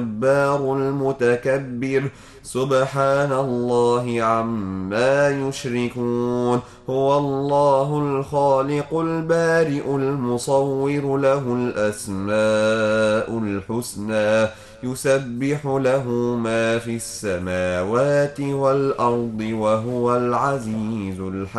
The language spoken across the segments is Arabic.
الجبار المتكبر سبحان الله عما يشركون هو الله الخالق البارئ المصور له الأسماء الحسنى يسبح له ما في السماوات والأرض وهو العزيز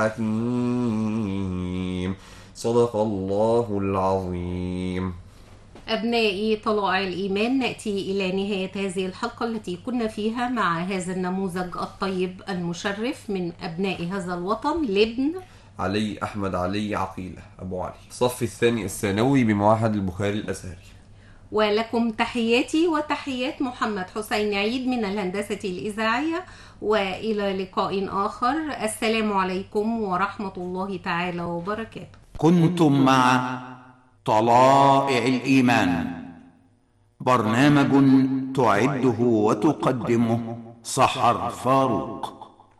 الحكيم صدق الله العظيم. أبنائي طلائع الإيمان، نأتي إلى نهاية هذه الحلقة التي كنا فيها مع هذا النموذج الطيب المشرف من أبناء هذا الوطن لابن علي أحمد علي عقيلة أبو علي، الصف الثاني الثانوي بمعهد البخاري الأزهري. ولكم تحياتي وتحيات محمد حسين عيد من الهندسة الإذاعية، وإلى لقاء آخر. السلام عليكم ورحمة الله تعالى وبركاته. كنتم مع طلائع الإيمان، برنامج تعده وتقدمه سحر فاروق.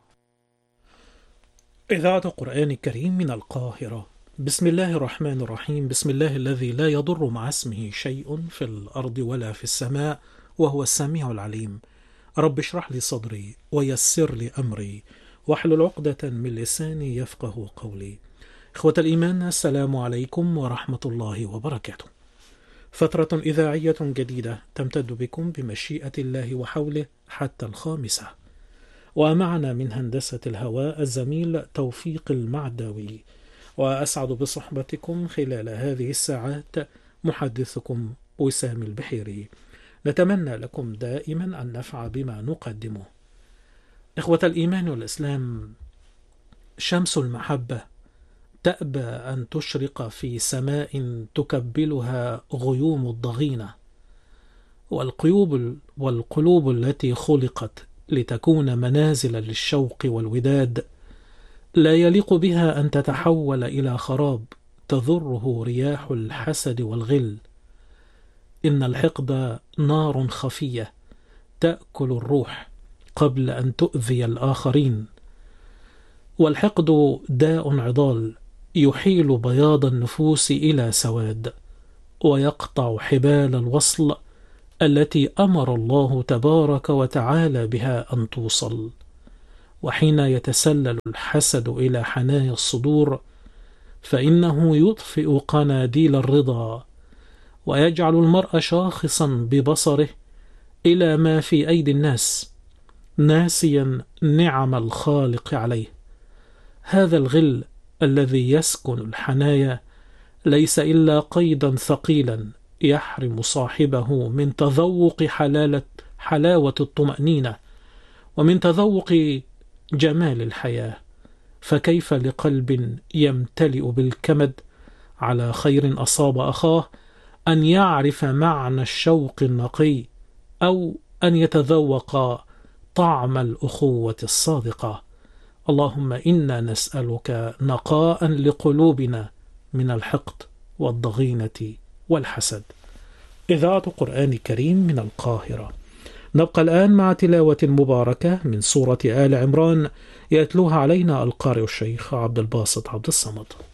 إذاعة قرآن الكريم من القاهرة. بسم الله الرحمن الرحيم. بسم الله الذي لا يضر مع اسمه شيء في الأرض ولا في السماء وهو السميع العليم. رب اشرح لي صدري ويسر لي أمري واحلل عقدة من لساني يفقه قولي. إخوة الإيمان، السلام عليكم ورحمة الله وبركاته. فترة إذاعية جديدة تمتد بكم بمشيئة الله وحوله حتى 5. ومعنا من هندسة الهواء الزميل توفيق المعداوي، وأسعد بصحبتكم خلال هذه الساعات محدثكم وسام البحيري. نتمنى لكم دائما النفع بما نقدمه. إخوة الإيمان والإسلام، شمس المحبة تأبى أن تشرق في سماء تكبلها غيوم الضغينة، والقلوب التي خلقت لتكون منازل للشوق والوداد لا يليق بها أن تتحول إلى خراب تذره رياح الحسد والغل. إن الحقد نار خفية تأكل الروح قبل أن تؤذي الآخرين، والحقد داء عضال يحيل بياض النفوس إلى سواد، ويقطع حبال الوصل التي أمر الله تبارك وتعالى بها أن توصل. وحين يتسلل الحسد إلى حنايا الصدور فإنه يطفئ قناديل الرضا، ويجعل المرء شاخصا ببصره إلى ما في أيدي الناس، ناسيا نعم الخالق عليه. هذا الغل الذي يسكن الحنايا ليس إلا قيدا ثقيلا يحرم صاحبه من تذوق حلاوة الطمأنينة ومن تذوق جمال الحياة. فكيف لقلب يمتلئ بالكمد على خير أصاب أخاه أن يعرف معنى الشوق النقي، أو أن يتذوق طعم الأخوة الصادقة؟ اللهم إنا نسألك نقاء لقلوبنا من الحقد والضغينة والحسد. إذاعة قرآن كريم من القاهرة. نبقى الآن مع تلاوة مباركة من سورة آل عمران يتلوها علينا القارئ الشيخ عبد الباسط عبد الصمد.